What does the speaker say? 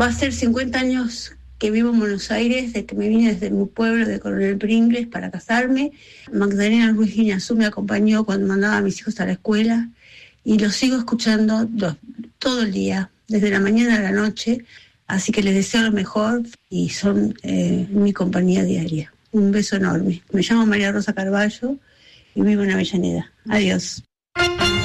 Va a ser 50 años que vivo en Buenos Aires, de que me vine desde mi pueblo de Coronel Pringles para casarme. Magdalena Ruiz Guiñazú me acompañó cuando mandaba a mis hijos a la escuela y los sigo escuchando todo el día, desde la mañana a la noche, así que les deseo lo mejor y son mi compañía diaria. Un beso enorme. Me llamo María Rosa Carballo y vivo en Avellaneda. Adiós.